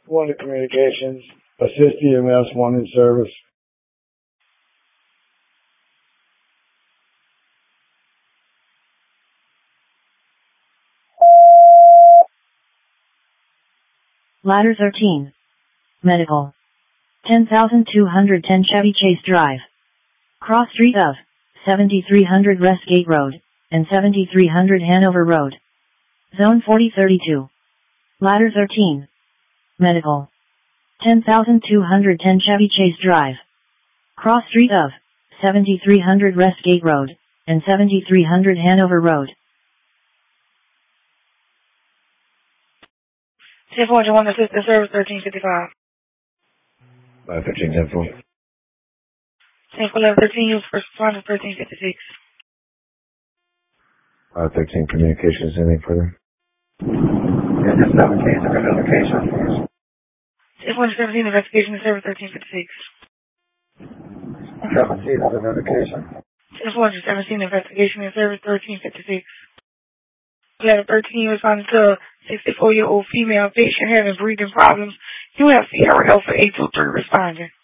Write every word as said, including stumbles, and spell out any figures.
one to communications. Assist E M S, one in service. Ladder thirteen. Medical. ten thousand two hundred ten Chevy Chase Drive. Cross street of seventy-three hundred Westgate Road and seventy-three hundred Hanover Road. Zone forty thirty-two. Ladder thirteen. Medical. ten thousand two hundred ten Chevy Chase Drive. Cross street of seventy-three hundred Westgate Road and seventy-three hundred Hanover Road. ten four one, assistant service thirteen fifty-five. Uh, thirteen ten four. ten four eleven thirteen, use first responder thirteen fifty-six. Uh, thirteen communications, anything further? Yeah, just seventeen, the identification. ten four seventeen, investigation service thirteen fifty-six. seventeen, the identification. ten four seventeen, investigation and service thirteen fifty-six. Letter thirteen, responding to a sixty-four-year-old female patient having breathing problems. U F C R L for eight two three responding.